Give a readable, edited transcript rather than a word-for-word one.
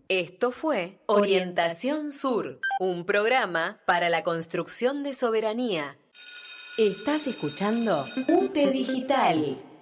Esto fue Orientación Sur, un programa para la construcción de soberanía. Estás escuchando UTE Digital.